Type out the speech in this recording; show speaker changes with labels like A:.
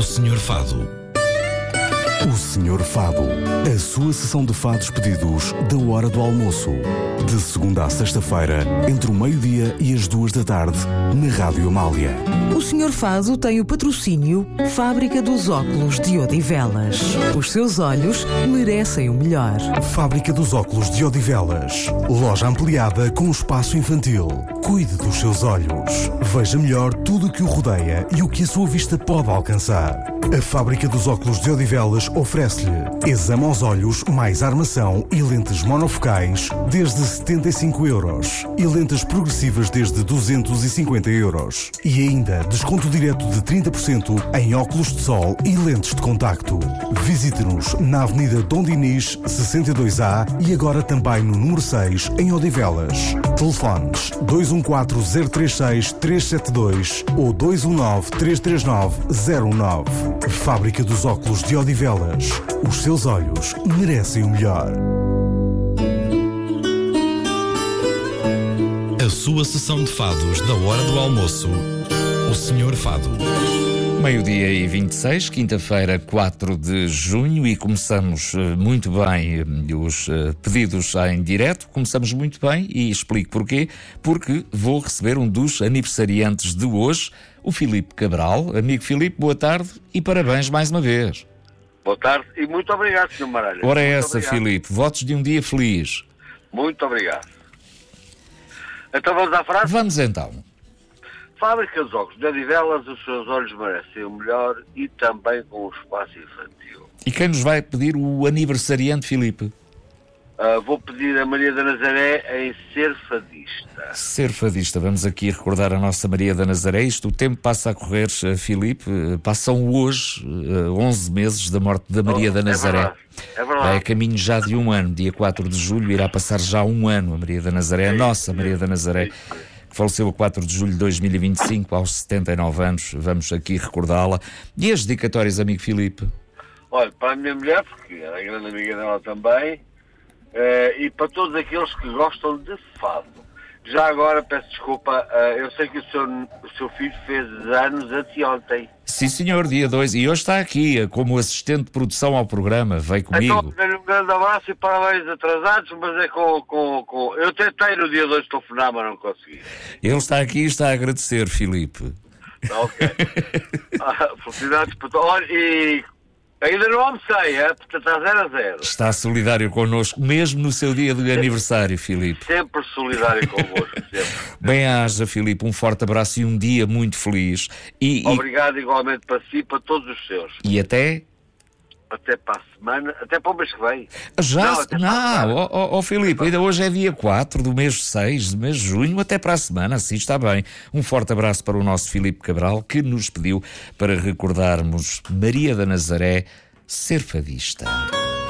A: O Senhor Fado.
B: O Senhor Fado, a sua sessão de fados pedidos da hora do almoço. De segunda a sexta-feira, entre o meio-dia e as 2 da tarde, na Rádio Amália.
C: O Senhor Fado tem o patrocínio Fábrica dos Óculos de Odivelas. Os seus olhos merecem o melhor.
B: Fábrica dos Óculos de Odivelas. Loja ampliada com espaço infantil. Cuide dos seus olhos. Veja melhor tudo o que o rodeia e o que a sua vista pode alcançar. A Fábrica dos Óculos de Odivelas oferece-lhe exame aos olhos mais armação e lentes monofocais desde 75 euros e lentes progressivas desde 250 euros. E ainda desconto direto de 30% em óculos de sol e lentes de contacto. Visite-nos na Avenida Dom Dinis, 62A e agora também no número 6 em Odivelas. Telefones 214-036-372 ou 219-339-019. Fábrica dos Óculos de Odivelas. Os seus olhos merecem o melhor.
A: A sua sessão de fados da hora do almoço. O Senhor Fado.
D: Meio-dia e 26, quinta-feira, 4 de junho, e começamos muito bem os pedidos em direto. Começamos muito bem e explico porquê. Porque vou receber um dos aniversariantes de hoje, o Filipe Cabral. Amigo Filipe, boa tarde e parabéns mais uma vez.
E: Boa tarde e muito obrigado, Sr. Maralha.
D: Ora
E: muito
D: essa,
E: obrigado.
D: Filipe, votos de um dia feliz.
E: Muito obrigado. Então vamos à frase?
D: Vamos então.
E: Fábrica dos Óculos de Odivelas, os seus olhos merecem o melhor e também com o espaço infantil.
D: E quem nos vai pedir o aniversariante, Filipe?
E: Vou pedir a Maria da Nazaré em ser fadista.
D: Ser fadista. Vamos aqui recordar a nossa Maria da Nazaré. O tempo passa a correr, Filipe. Passam hoje 11 meses da morte da Maria da Nazaré.
E: É verdade.
D: É caminho já de um ano. Dia 4 de julho irá passar já um ano a Maria da Nazaré, a nossa Maria da Nazaré, que faleceu a 4 de julho de 2025, aos 79 anos. Vamos aqui recordá-la. E as dedicatórias, amigo Filipe?
E: Olha, para a minha mulher, porque era grande amiga dela também, e para todos aqueles que gostam de fado. Já agora, peço desculpa, eu sei que o seu filho fez anos anteontem.
D: Sim, senhor, dia 2. E hoje está aqui, como assistente de produção ao programa. Veio comigo.
E: Então, dê-lhe um grande abraço e parabéns atrasados, mas é com... Eu tentei no dia 2 telefonar, mas não consegui.
D: Ele está aqui e está a agradecer, Filipe.
E: Ok. Felicidades para todos. Olha, e ainda não almocei, portanto está 0-0.
D: Está solidário connosco, mesmo no seu dia de aniversário, Filipe.
E: Sempre solidário convosco, sempre.
D: Bem-aja, Filipe, um forte abraço e um dia muito feliz.
E: Obrigado igualmente para si e para todos os seus.
D: E até
E: para a semana, até para o mês que vem.
D: Já?
E: Não,
D: Filipe, ainda hoje é dia 4 do mês 6, do mês de junho, até para a semana, assim está bem. Um forte abraço para o nosso Filipe Cabral, que nos pediu para recordarmos Maria da Nazaré, ser fadista.